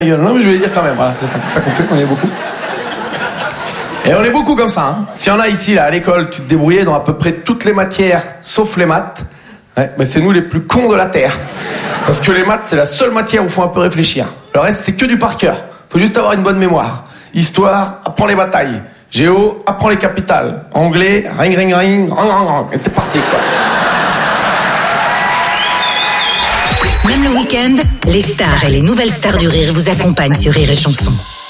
gueule. Non, mais je vais le dire quand même. Voilà, c'est ça qu'on fait, on est beaucoup. Et on est beaucoup comme ça. Hein. S'il y en a ici, là, à l'école, tu te débrouillais dans à peu près toutes les matières, sauf les maths. Ouais, mais c'est nous les plus cons de la Terre. Parce que les maths, c'est la seule matière où il faut un peu réfléchir. Le reste, c'est que du par cœur. Faut juste avoir une bonne mémoire. Histoire, apprends les batailles. Géo, apprends les capitales. Anglais, ring, ring, ring, et t'es parti, quoi. Même le week-end, les stars et les nouvelles stars du rire vous accompagnent sur Rire et Chanson.